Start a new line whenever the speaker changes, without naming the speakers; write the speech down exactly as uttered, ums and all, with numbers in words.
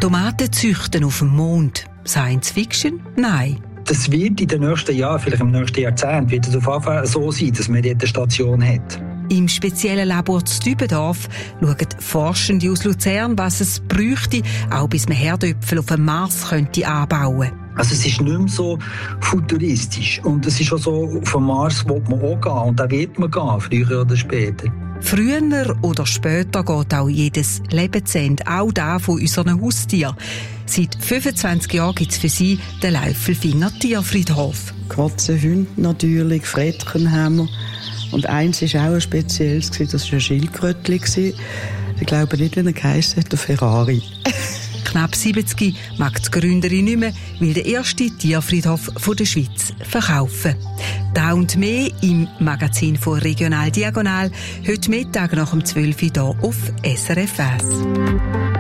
Tomaten züchten auf dem Mond. Science Fiction? Nein.
Das wird in den nächsten Jahren, vielleicht im nächsten Jahrzehnt, wird es auf jeden Fall so sein, dass man dort eine Station hat.
Im speziellen Labor zu Dübendorf schauen Forschende aus Luzern, was es bräuchte, auch bis man Herdöpfel auf dem Mars könnte anbauen.
Also es ist nicht mehr so futuristisch. Und es ist auch so, auf den Mars will man auch gehen. Und da wird man gehen, früher oder später.
Früher oder später geht auch jedes Lebensende, auch da von unseren Haustieren. Seit fünfundzwanzig Jahren gibt es für sie den Läufelfinger Tierfriedhof.
Katzen, Hunde natürlich, Frettchen haben wir. Und eins war auch ein spezielles, das war ein Schildkrötchen. Ich glaube nicht, wenn er geheissen hat, der Ferrari.
Knapp siebzig mag die Gründerin nicht mehr, will der erste Tierfriedhof der Schweiz verkaufen. Da und mehr im Magazin von Regional Diagonal, heute Mittag nach um zwölf Uhr hier auf S R F eins.